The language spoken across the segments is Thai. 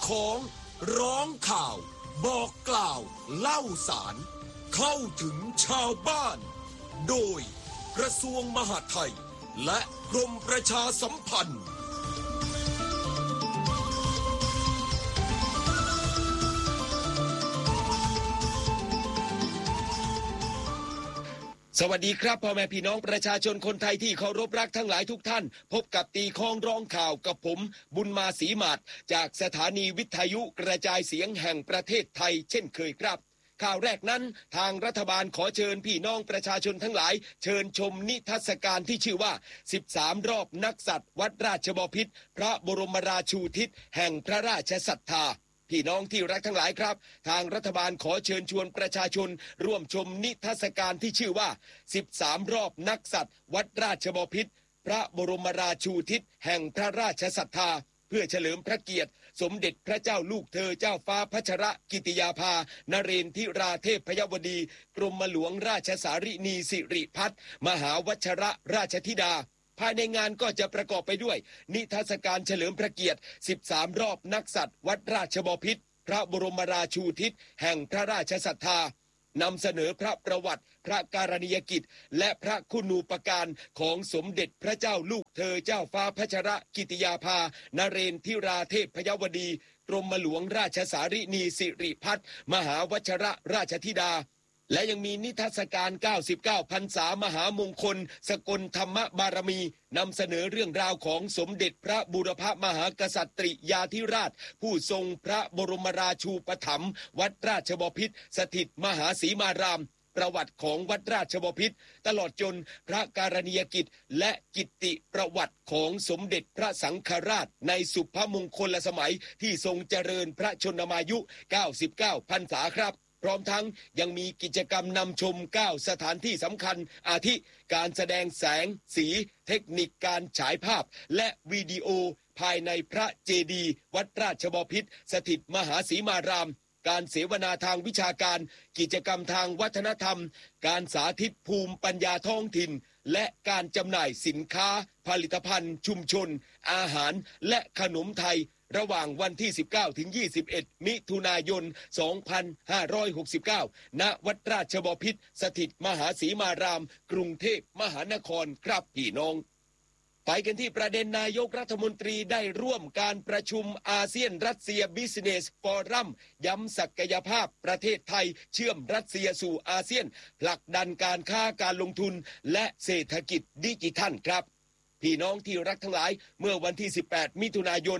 ของร้องข่าวบอกกล่าวเล่าสารเข้าถึงชาวบ้านโดยกระทรวงมหาดไทยและกรมประชาสัมพันธ์สวัสดีครับพ่อแม่พี่น้องประชาชนคนไทยที่เคารพรักทั้งหลายทุกท่านพบกับตีคองร้องข่าวกับผมบุญมาศรีหมาดจากสถานีวิทยุกระจายเสียงแห่งประเทศไทยเช่นเคยครับข่าวแรกนั้นทางรัฐบาลขอเชิญพี่น้องประชาชนทั้งหลายเชิญชมนิทรรศการที่ชื่อว่า13รอบนักสัตว์วัดราชบพิตรพระบรมราชูทิศแห่งพระราชศรัทธาพี่น้องที่รักทั้งหลายครับทางรัฐบาลขอเชิญชวนประชาชนร่วมชมนิทรรศการที่ชื่อว่า13รอบนักสัตว์วัดราชบพิตรพระบรมราชูทิศแห่งพระราชศรัทธาเพื่อเฉลิมพระเกียรติสมเด็จพระเจ้าลูกเธอเจ้าฟ้าพัชรกิติยาภานเรนทิราเทพยวดีกรมหลวงราชสารินีสิริพัฒน์มหาวัชรราชธิดาภายในงานก็จะประกอบไปด้วยนิทรรศการเฉลิมพระเกียรติ13รอบนักสัตว์วัดราชบพิตรพระบรมราชูทิศแห่งพระราชศรัทธานำเสนอพระประวัติพระการณียกิจและพระคุณูปการของสมเด็จพระเจ้าลูกเธอเจ้าฟ้าพัชรกิติยาภานเรนทิราเทพยวดีกรมหลวงราชสารินีสิริพัฒน์มหาวัชรราชธิดาและยังมีนิทรรศการ99พรรษามหามงคลสกลธรรมบารมีนำเสนอเรื่องราวของสมเด็จพระบูรพมหากษัตริยาธิราชผู้ทรงพระบรมราชูปถัมภ์วัดราชบพิตรสถิตมหาสีมารามประวัติของวัดราชบพิตรตลอดจนพระการณียกิจและกิตติประวัติของสมเด็จพระสังฆราชในสุภมงคลสมัยที่ทรงเจริญพระชนมายุ99พรรษาครับพร้อมทั้งยังมีกิจกรรมนำชม9สถานที่สำคัญอาทิการแสดงแสงสีเทคนิคการฉายภาพและวิดีโอภายในพระเจดีย์วัดราชบพิตรสถิตมหาสีมารามการเสวนาทางวิชาการกิจกรรมทางวัฒนธรรมการสาธิตภูมิปัญญาท้องถิ่นและการจำหน่ายสินค้าผลิตภัณฑ์ชุมชนอาหารและขนมไทยระหว่างวันที่19ถึง21มิถุนายน2569ณวัดราชบพิตรสถิตมหาสีมารามกรุงเทพมหานครครับพี่น้องไปกันที่ประเด็นนายกรัฐมนตรีได้ร่วมการประชุมอาเซียนรัสเซียบิสเนสฟอรัมย้ำศักยภาพประเทศไทยเชื่อมรัสเซียสู่อาเซียนผลักดันการค้าการลงทุนและเศรษฐกิจดิจิทัลครับพี่น้องที่รักทั้งหลายเมื่อวันที่18มิถุนายน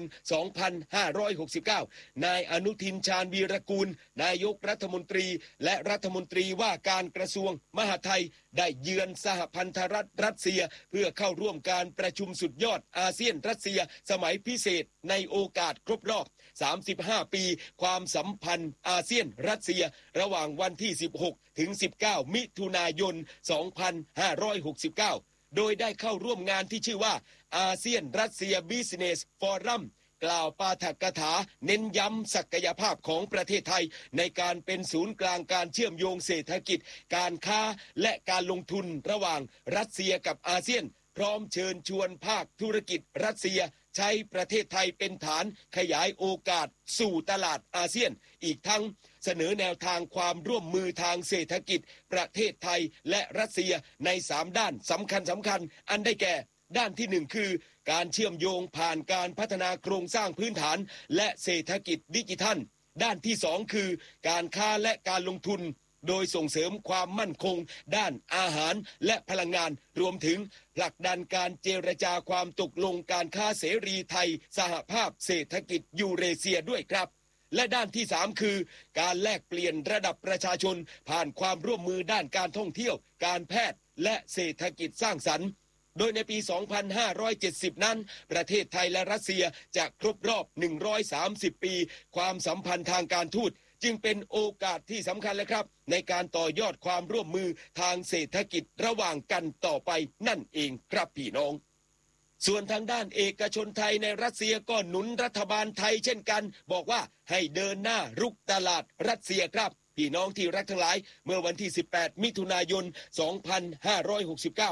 2569นายอนุทินชาญวีรกูลนายกรัฐมนตรีและรัฐมนตรีว่าการกระทรวงมหาดไทยได้เยือนสหพันธรัฐรัสเซียเพื่อเข้าร่วมการประชุมสุดยอดอาเซียนรัสเซียสมัยพิเศษในโอกาสครบรอบ35ปีความสัมพันธ์อาเซียนรัสเซียระหว่างวันที่16ถึง19มิถุนายน2569โดยได้เข้าร่วมงานที่ชื่อว่าอาเซียนรัสเซียบิสเนสฟอรัมกล่าวปาฐกถาเน้นย้ำศักยภาพของประเทศไทยในการเป็นศูนย์กลางการเชื่อมโยงเศรษฐกิจการค้าและการลงทุนระหว่างรัสเซียกับอาเซียนพร้อมเชิญชวนภาคธุรกิจรัสเซียใช้ประเทศไทยเป็นฐานขยายโอกาสสู่ตลาดอาเซียนอีกทั้งเสนอแนวทางความร่วมมือทางเศรษฐกิจประเทศไทยและรัสเซียใน3ด้านสำคัญอันได้แก่ด้านที่1คือการเชื่อมโยงผ่านการพัฒนาโครงสร้างพื้นฐานและเศรษฐกิจดิจิทัลด้านที่2คือการค้าและการลงทุนโดยส่งเสริมความมั่นคงด้านอาหารและพลังงานรวมถึงผลักดันการเจรจาความตกลงการค้าเสรีไทยสหภาพเศรษฐกิจยูเรเซียด้วยครับและด้านที่3คือการแลกเปลี่ยนระดับประชาชนผ่านความร่วมมือด้านการท่องเที่ยวการแพทย์และเศรษฐกิจสร้างสรรค์โดยในปี 2570 นั้นประเทศไทยและรัสเซียจะครบรอบ130 ปีความสัมพันธ์ทางการทูตจึงเป็นโอกาสที่สำคัญเลยครับในการต่อยอดความร่วมมือทางเศรษฐกิจระหว่างกันต่อไปนั่นเองครับพี่น้องส่วนทางด้านเอกชนไทยในรัสเซียก็หนุนรัฐบาลไทยเช่นกันบอกว่าให้เดินหน้ารุกตลาดรัสเซียครับพี่น้องที่รักทั้งหลายเมื่อวันที่18มิถุนายน2569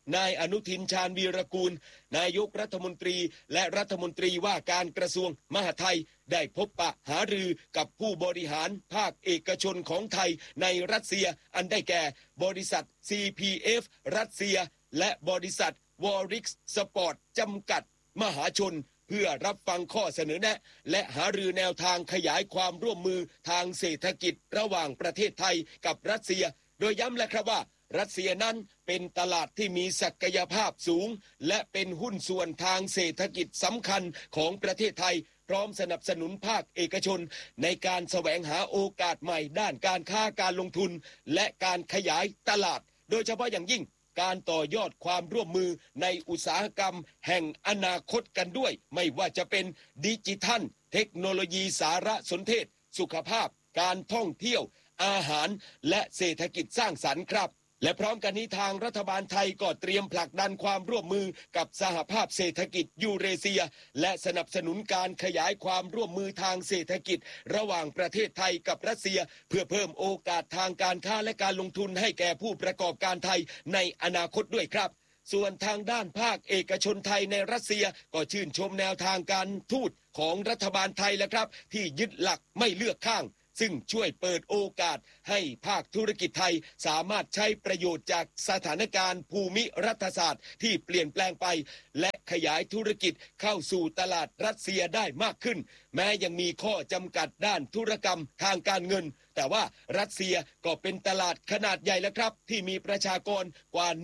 นายอนุทินชาญวีรกูลนายกรัฐมนตรีและรัฐมนตรีว่าการกระทรวงมหาดไทยได้พบปะหารือกับผู้บริหารภาคเอกชนของไทยในรัสเซียอันได้แก่บริษัท CPF รัสเซียและบริษัท Warix Sport จำกัดมหาชนเพื่อรับฟังข้อเสนอแนะและหารือแนวทางขยายความร่วมมือทางเศรษฐกิจระหว่างประเทศไทยกับรัสเซียโดยย้ำและครับว่ารัสเซียนั้นเป็นตลาดที่มีศักยภาพสูงและเป็นหุ้นส่วนทางเศรษฐกิจสำคัญของประเทศไทยพร้อมสนับสนุนภาคเอกชนในการแสวงหาโอกาสใหม่ด้านการค้าการลงทุนและการขยายตลาดโดยเฉพาะอย่างยิ่งการต่อยอดความร่วมมือในอุตสาหกรรมแห่งอนาคตกันด้วยไม่ว่าจะเป็นดิจิทัลเทคโนโลยีสารสนเทศสุขภาพการท่องเที่ยวอาหารและเศรษฐกิจสร้างสรรค์ครับและพร้อมกันนี้ทางรัฐบาลไทยก็เตรียมผลักดันความร่วมมือกับสหภาพเศรษฐกิจยูเรเซียและสนับสนุนการขยายความร่วมมือทางเศรษฐกิจระหว่างประเทศไทยกับรัสเซียเพื่อเพิ่มโอกาสทางการค้าและการลงทุนให้แก่ผู้ประกอบการไทยในอนาคตด้วยครับส่วนทางด้านภาคเอกชนไทยในรัสเซียก็ชื่นชมแนวทางการทูตของรัฐบาลไทยแล้วครับที่ยึดหลักไม่เลือกข้างซึ่งช่วยเปิดโอกาสให้ภาคธุรกิจไทยสามารถใช้ประโยชน์จากสถานการณ์ภูมิรัฐศาสตร์ที่เปลี่ยนแปลงไปและขยายธุรกิจเข้าสู่ตลาดรัสเซียได้มากขึ้นแม้ยังมีข้อจำกัดด้านธุรกรรมทางการเงินแต่ว่ารัสเซียก็เป็นตลาดขนาดใหญ่แล้วครับที่มีประชากรกว่า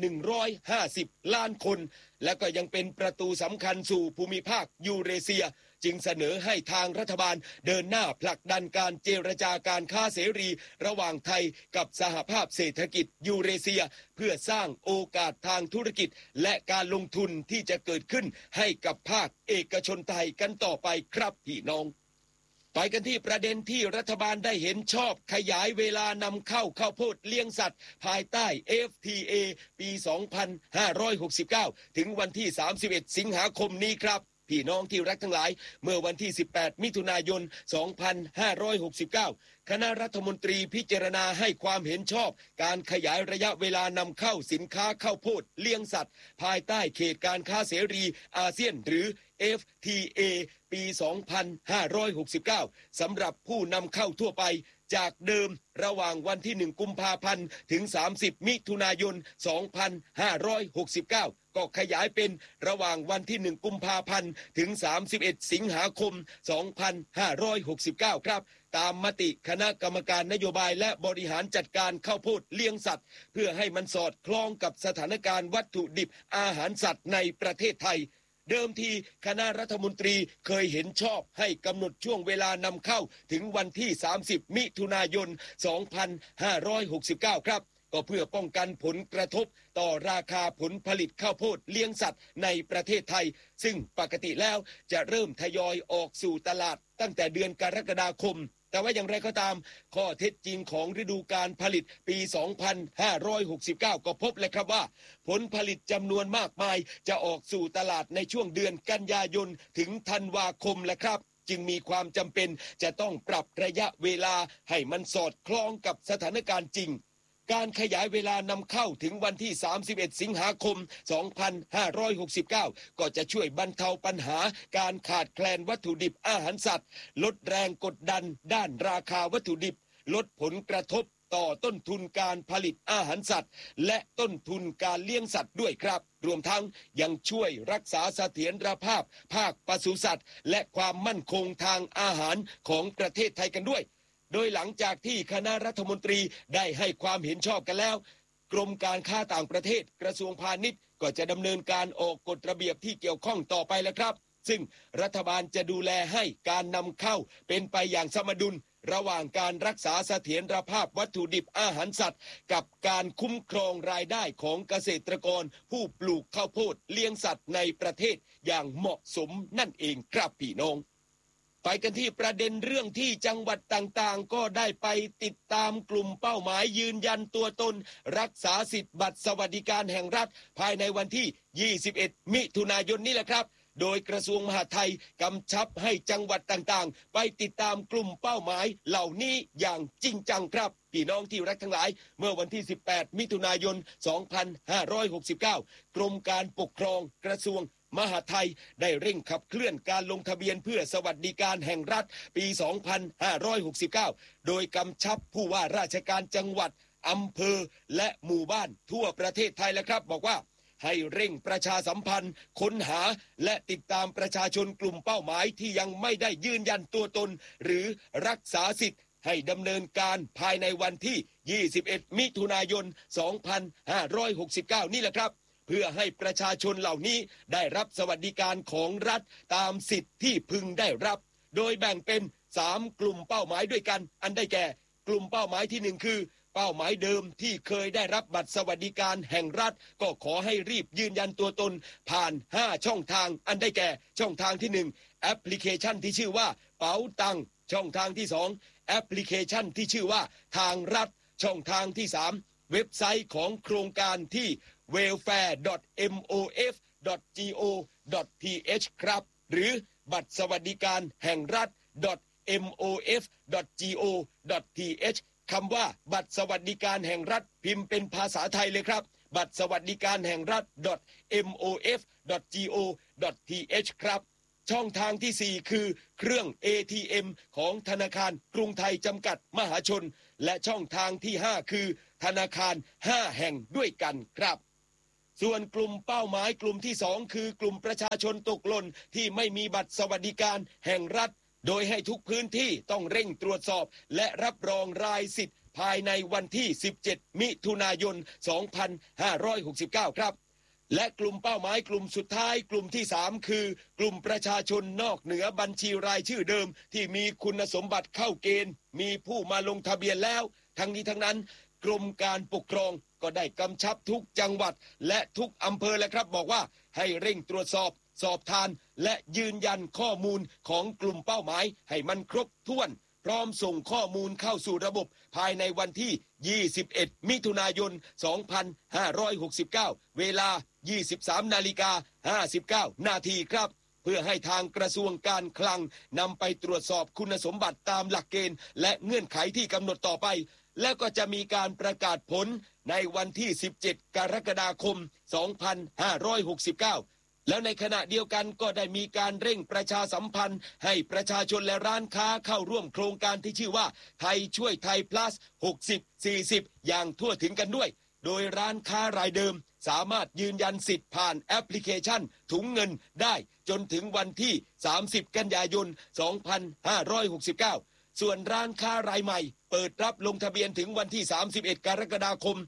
150ล้านคนและก็ยังเป็นประตูสำคัญสู่ภูมิภาคยูเรเซียจึงเสนอให้ทางรัฐบาลเดินหน้าผลักดันการเจรจาการค้าเสรีระหว่างไทยกับสหภาพเศรษฐกิจยูเรเซียเพื่อสร้างโอกาสทางธุรกิจและการลงทุนที่จะเกิดขึ้นให้กับภาคเอกชนไทยกันต่อไปครับพี่น้องไปกันที่ประเด็นที่รัฐบาลได้เห็นชอบขยายเวลานำเข้าข้าวโพดเลี้ยงสัตว์ภายใต้ FTA ปี 2569 ถึงวันที่ 31 สิงหาคมนี้ครับพี่น้องที่รักทั้งหลายเมื่อวันที่ 18 มิถุนายน 2569 คณะรัฐมนตรีพิจารณาให้ความเห็นชอบการขยายระยะเวลานำเข้าสินค้าข้าวโพดเลี้ยงสัตว์ภายใต้เขตการค้าเสรีอาเซียนหรือ FTA ปี 2569 สำหรับผู้นำเข้าทั่วไปจากเดิมระหว่างวันที่ 1 กุมภาพันธ์ถึง 30 มิถุนายน 2569 ก็ขยายเป็นระหว่างวันที่ 1 กุมภาพันธ์ถึง 31 สิงหาคม 2569 ครับตามมติคณะกรรมการนโยบายและบริหารจัดการข้าวโพดเลี้ยงสัตว์เพื่อให้มันสอดคล้องกับสถานการณ์วัตถุดิบอาหารสัตว์ในประเทศไทยเดิมทีคณะรัฐมนตรีเคยเห็นชอบให้กำหนดช่วงเวลานำเข้าถึงวันที่ 30 มิถุนายน 2569 ครับก็เพื่อป้องกันผลกระทบต่อราคาผลผลิตข้าวโพดเลี้ยงสัตว์ในประเทศไทยซึ่งปกติแล้วจะเริ่มทยอยออกสู่ตลาดตั้งแต่เดือนกรกฎาคมแต่ว่าอย่างไรก็ตามข้อเท็จจริงของฤดูการผลิตปี 2569 ก็พบเลยครับว่าผลผลิตจำนวนมากมายจะออกสู่ตลาดในช่วงเดือนกันยายนถึงธันวาคมแหละครับจึงมีความจำเป็นจะต้องปรับระยะเวลาให้มันสอดคล้องกับสถานการณ์จริงการขยายเวลานำเข้าถึงวันที่ 31 สิงหาคม 2569 ก็จะช่วยบรรเทาปัญหาการขาดแคลนวัตถุดิบอาหารสัตว์ลดแรงกดดันด้านราคาวัตถุดิบลดผลกระทบต่อต้นทุนการผลิตอาหารสัตว์และต้นทุนการเลี้ยงสัตว์ด้วยครับรวมทั้งยังช่วยรักษาเสถียรภาพภาคปศุสัตว์และความมั่นคงทางอาหารของประเทศไทยกันด้วยโดยหลังจากที่คณะรัฐมนตรีได้ให้ความเห็นชอบกันแล้วกรมการค้าต่างประเทศกระทรวงพาณิชย์ก็จะดำเนินการออกกฎระเบียบที่เกี่ยวข้องต่อไปแล้วครับซึ่งรัฐบาลจะดูแลให้การนำเข้าเป็นไปอย่างสมดุลระหว่างการรักษาเสถียรภาพวัตถุดิบอาหารสัตว์กับการคุ้มครองรายได้ของเกษตรกรผู้ปลูกข้าวโพดเลี้ยงสัตว์ในประเทศอย่างเหมาะสมนั่นเองครับพี่น้องไปกันที่ประเด็นเรื่องที่จังหวัดต่างๆก็ได้ไปติดตามกลุ่มเป้าหมายยืนยันตัวตนรักษาสิทธิบัตรสวัสดิการแห่งรัฐภายในวันที่ 21 มิถุนายนนี้แหละครับโดยกระทรวงมหาดไทยกำชับให้จังหวัดต่างๆไปติดตามกลุ่มเป้าหมายเหล่านี้อย่างจริงจังครับพี่น้องที่รักทั้งหลายเมื่อวันที่18มิถุนายน2569กรมการปกครองกระทรวงมหาดไทยได้เร่งขับเคลื่อนการลงทะเบียนเพื่อสวัสดิการแห่งรัฐปี2569โดยกำชับผู้ว่าราชการจังหวัดอำเภอและหมู่บ้านทั่วประเทศไทยแล้วครับบอกว่าให้เร่งประชาสัมพันธ์ค้นหาและติดตามประชาชนกลุ่มเป้าหมายที่ยังไม่ได้ยืนยันตัวตนหรือรักษาสิทธิ์ให้ดำเนินการภายในวันที่21มิถุนายน2569นี่แหละครับเพื่อให้ประชาชนเหล่านี้ได้รับสวัสดิการของรัฐตามสิทธิ์ที่พึงได้รับโดยแบ่งเป็น3กลุ่มเป้าหมายด้วยกันอันได้แก่กลุ่มเป้าหมายที่1คือเป้าหมายเดิมที่เคยได้รับบัตรสวัสดิการแห่งรัฐก็ขอให้รีบยืนยันตัวตนผ่าน5ช่องทางอันได้แก่ช่องทางที่1แอปพลิเคชันที่ชื่อว่าเป๋าตังช่องทางที่2แอปพลิเคชันที่ชื่อว่าทางรัฐช่องทางที่3เว็บไซต์ของโครงการที่ welfare.mof.go.th ครับหรือบัตรสวัสดิการแห่งรัฐ .mof.go.th คำว่าบัตรสวัสดิการแห่งรัฐพิมพ์เป็นภาษาไทยเลยครับบัตรสวัสดิการแห่งรัฐ .mof.go.th ครับช่องทางที่4คือเครื่อง ATM ของธนาคารกรุงไทยจำกัดมหาชนและช่องทางที่5คือธนาคาร5แห่งด้วยกันครับส่วนกลุ่มเป้าหมายกลุ่มที่2คือกลุ่มประชาชนตกหล่นที่ไม่มีบัตรสวัสดิการแห่งรัฐโดยให้ทุกพื้นที่ต้องเร่งตรวจสอบและรับรองรายสิทธิ์ภายในวันที่17มิถุนายน2569ครับและกลุ่มเป้าหมายกลุ่มสุดท้ายกลุ่มที่3คือกลุ่มประชาชนนอกเหนือบัญชีรายชื่อเดิมที่มีคุณสมบัติเข้าเกณฑ์มีผู้มาลงทะเบียนแล้วทั้งนี้ทั้งนั้นกรมการปกครองก็ได้กำชับทุกจังหวัดและทุกอำเภอแล้วครับบอกว่าให้เร่งตรวจสอบสอบทานและยืนยันข้อมูลของกลุ่มเป้าหมายให้มันครบถ้วนพร้อมส่งข้อมูลเข้าสู่ระบบภายในวันที่21มิถุนายน2569เวลา 23:59 นาทีครับเพื่อให้ทางกระทรวงการคลังนำไปตรวจสอบคุณสมบัติตามหลักเกณฑ์และเงื่อนไขที่กำหนดต่อไปแล้วก็จะมีการประกาศผลในวันที่17กรกฎาคม2569แล้วในขณะเดียวกันก็ได้มีการเร่งประชาสัมพันธ์ให้ประชาชนและร้านค้าเข้าร่วมโครงการที่ชื่อว่าไทยช่วยไทย plus 60-40อย่างทั่วถึงกันด้วยโดยร้านค้ารายเดิมสามารถยืนยันสิทธิ์ผ่านแอปพลิเคชันถุงเงินได้จนถึงวันที่30กันยายน2569ส่วนร้านค้ารายใหม่เปิดรับลงทะเบียนถึงวันที่31กรกฎาคม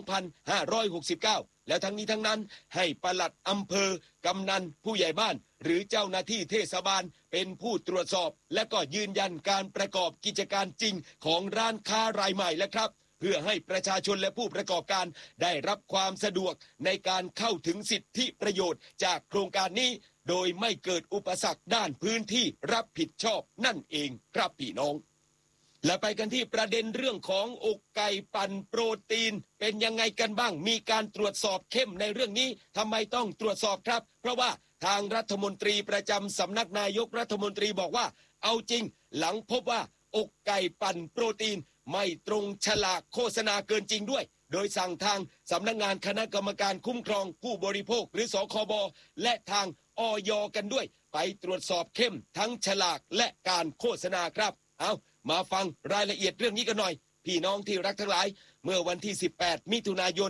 2569แล้วทั้งนี้ทั้งนั้นให้ปลัดอำเภอกำนันผู้ใหญ่บ้านหรือเจ้าหน้าที่เทศบาลเป็นผู้ตรวจสอบและก็ยืนยันการประกอบกิจการจริงของร้านค้ารายใหม่แล้วครับเพื่อให้ประชาชนและผู้ประกอบการได้รับความสะดวกในการเข้าถึงสิทธิประโยชน์จากโครงการนี้โดยไม่เกิดอุปสรรคด้านพื้นที่รับผิดชอบนั่นเองครับพี่น้องและไปกันที่ประเด็นเรื่องของอกไก่ปั่นโปรตีนเป็นยังไงกันบ้างมีการตรวจสอบเข้มในเรื่องนี้ทำไมต้องตรวจสอบครับเพราะว่าทางรัฐมนตรีประจำสำนักนายกรัฐมนตรีบอกว่าเอาจริงหลังพบว่าอกไก่ปั่นโปรตีนไม่ตรงฉลากโฆษณาเกินจริงด้วยโดยสั่งทางสำนักงานคณะกรรมการคุ้มครองผู้บริโภคหรือสคบและทางอย.กันด้วยไปตรวจสอบเข้มทั้งฉลากและการโฆษณาครับเอามาฟังรายละเอียดเรื่องนี้กันหน่อยพี่น้องที่รักทั้งหลายเมื่อวันที่18มิถุนายน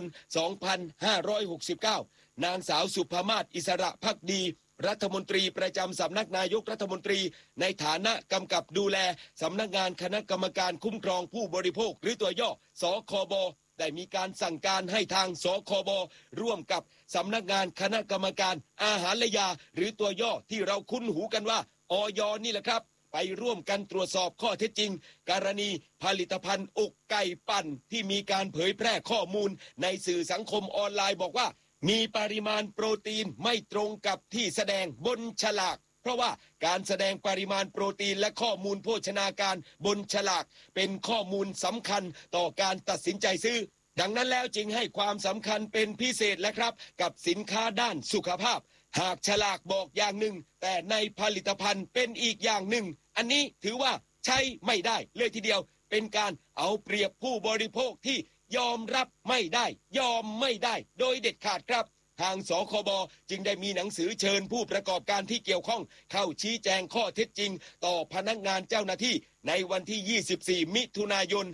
2569นางสาวสุภมาศอิสระภักดีรัฐมนตรีประจำสำนักนายกรัฐมนตรีในฐานะกำกับดูแลสำนักงานคณะกรรมการคุ้มครองผู้บริโภคหรือตัวย่อสคบได้มีการสั่งการให้ทางสคบร่วมกับสำนักงานคณะกรรมการอาหารและยาหรือตัวย่อที่เราคุ้นหูกันว่าอย.นี่แหละครับไปร่วมกันตรวจสอบข้อเท็จจริงกรณีผลิตภัณฑ์อกไก่ปั่นที่มีการเผยแพร่ข้อมูลในสื่อสังคมออนไลน์บอกว่ามีปริมาณโปรตีนไม่ตรงกับที่แสดงบนฉลากเพราะว่าการแสดงปริมาณโปรตีนและข้อมูลโภชนาการบนฉลากเป็นข้อมูลสำคัญต่อการตัดสินใจซื้อดังนั้นแล้วจึงให้ความสำคัญเป็นพิเศษและครับกับสินค้าด้านสุขภาพหากฉลากบอกอย่างหนึ่งแต่ในผลิตภัณฑ์เป็นอีกอย่างหนึ่งอันนี้ถือว่าใช้ไม่ได้เลยทีเดียวเป็นการเอาเปรียบผู้บริโภคที่ยอมรับไม่ได้ยอมไม่ได้โดยเด็ดขาดครับทางสคบจึงได้มีหนังสือเชิญผู้ประกอบการที่เกี่ยวข้องเข้าชี้แจงข้อเท็จจริงต่อพนักงานเจ้าหน้าที่ในวันที่24มิถุนายน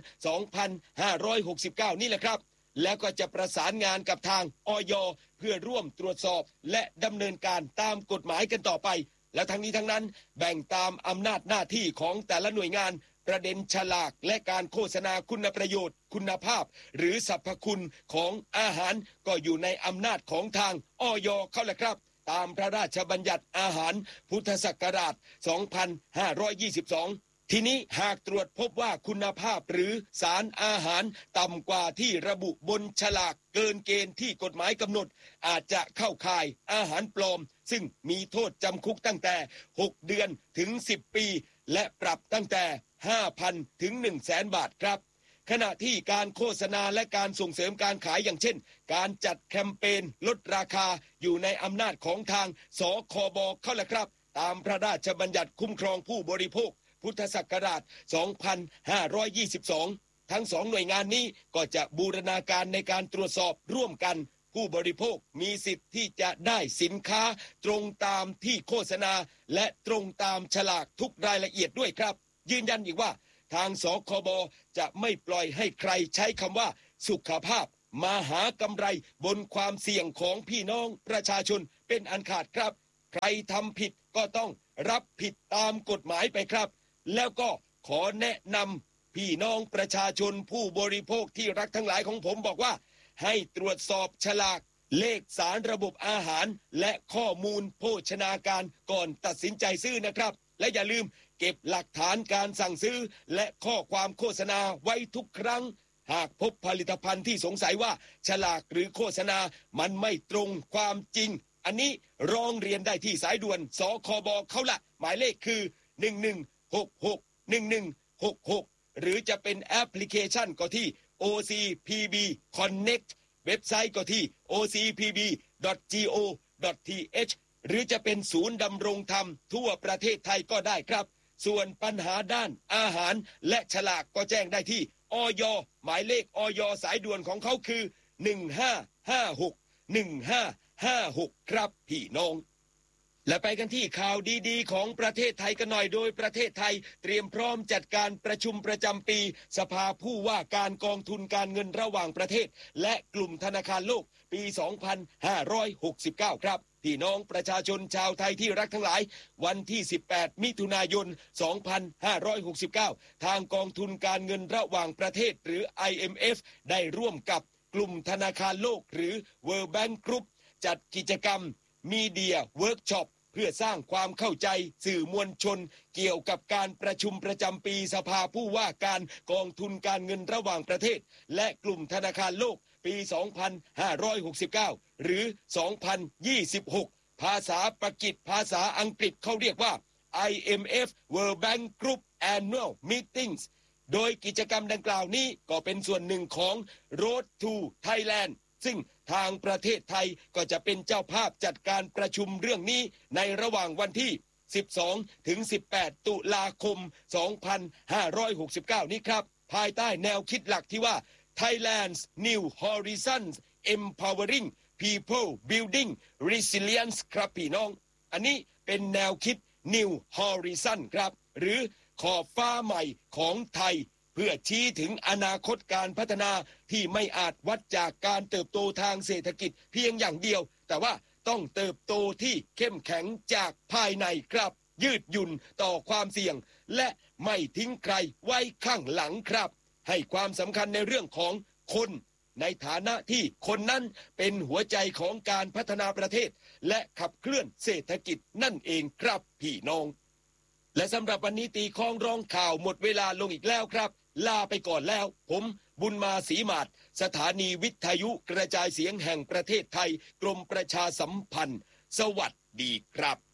2569นี่แหละครับแล้วก็จะประสานงานกับทางอย.เพื่อร่วมตรวจสอบและดำเนินการตามกฎหมายกันต่อไปและทั้งนี้ทั้งนั้นแบ่งตามอำนาจหน้าที่ของแต่ละหน่วยงานประเด็นฉลากและการโฆษณาคุณประโยชน์คุณภาพหรือสรรพคุณของอาหารก็อยู่ในอำนาจของทางอย.เขาแหละครับตามพระราชบัญญัติอาหารพุทธศักราช2522ทีนี้หากตรวจพบว่าคุณภาพหรือสารอาหารต่ำกว่าที่ระบุบนฉลากเกินเกณฑ์ที่กฎหมายกำหนดอาจจะเข้าข่ายอาหารปลอมซึ่งมีโทษจำคุกตั้งแต่6เดือนถึง10ปีและปรับตั้งแต่ 5,000 ถึง 100,000 บาทครับขณะที่การโฆษณาและการส่งเสริมการขายอย่างเช่นการจัดแคมเปญลดราคาอยู่ในอำนาจของทางสคบเขาแหละครับตามพระราชบัญญัติคุ้มครองผู้บริโภคพุทธศักราช2522ทั้งสองหน่วยงานนี้ก็จะบูรณาการในการตรวจสอบร่วมกันผู้บริโภคมีสิทธิ์ที่จะได้สินค้าตรงตามที่โฆษณาและตรงตามฉลากทุกรายละเอียดด้วยครับยืนยันอีกว่าทางสคบจะไม่ปล่อยให้ใครใช้คำว่าสุขภาพมาหากำไรบนความเสี่ยงของพี่น้องประชาชนเป็นอันขาดครับใครทำผิดก็ต้องรับผิดตามกฎหมายไปครับแล้วก็ขอแนะนำพี่น้องประชาชนผู้บริโภคที่รักทั้งหลายของผมบอกว่าให้ตรวจสอบฉลากเลขสารระบบอาหารและข้อมูลโภชนาการก่อนตัดสินใจซื้อนะครับและอย่าลืมเก็บหลักฐานการสั่งซื้อและข้อความโฆษณาไว้ทุกครั้งหากพบผลิตภัณฑ์ที่สงสัยว่าฉลากหรือโฆษณามันไม่ตรงความจริงอันนี้ร้องเรียนได้ที่สายด่วนสคบเขาละหมายเลขคือ1166 หรือจะเป็นแอปพลิเคชันก็ที่ OCPB Connect เว็บไซต์ก็ที่ ocpb.go.th หรือจะเป็นศูนย์ดำรงธรรมทั่วประเทศไทยก็ได้ครับส่วนปัญหาด้านอาหารและฉลากก็แจ้งได้ที่อย.หมายเลขอย.สายด่วนของเขาคือ1556ครับพี่น้องและไปกันที่ข่าวดีๆของประเทศไทยกันหน่อยโดยประเทศไทยเตรียมพร้อมจัดการประชุมประจำปีสภาผู้ว่าการกองทุนการเงินระหว่างประเทศและกลุ่มธนาคารโลกปี2569ครับพี่น้องประชาชนชาวไทยที่รักทั้งหลายวันที่18มิถุนายน2569ทางกองทุนการเงินระหว่างประเทศหรือ IMF ได้ร่วมกับกลุ่มธนาคารโลกหรือ World Bank Group จัดกิจกรรมMedia Workshop เพื่อสร้างความเข้าใจสื่อมวลชนเกี่ยวกับการประชุมประจำปีสภาผู้ว่าการกองทุนการเงินระหว่างประเทศและกลุ่มธนาคารโลกปี2569หรือ2026ภาษาปากีสภาษาอังกฤษเขาเรียกว่า IMF World Bank Group Annual Meetings โดยกิจกรรมดังกล่าวนี้ก็เป็นส่วนหนึ่งของ Road to Thailand ซึ่งทางประเทศไทยก็จะเป็นเจ้าภาพจัดการประชุมเรื่องนี้ในระหว่างวันที่12ถึง18ตุลาคม2569นี้ครับภายใต้แนวคิดหลักที่ว่า Thailand's New Horizons Empowering People Building Resilience ครับพี่น้องอันนี้เป็นแนวคิด New Horizon ครับหรือขอบฟ้าใหม่ของไทยเพื่อชี้ถึงอนาคตการพัฒนาที่ไม่อาจวัดจากการเติบโตทางเศรษฐกิจเพียงอย่างเดียวแต่ว่าต้องเติบโตที่เข้มแข็งจากภายในครับยืดหยุ่นต่อความเสี่ยงและไม่ทิ้งใครไว้ข้างหลังครับให้ความสำคัญในเรื่องของคนในฐานะที่คนนั้นเป็นหัวใจของการพัฒนาประเทศและขับเคลื่อนเศรษฐกิจนั่นเองครับพี่น้องและสำหรับวันนี้ตีคล้องร้องข่าวหมดเวลาลงอีกแล้วครับลาไปก่อนแล้วผมบุญมาศรีมาศสถานีวิทยุกระจายเสียงแห่งประเทศไทยกรมประชาสัมพันธ์สวัสดีครับ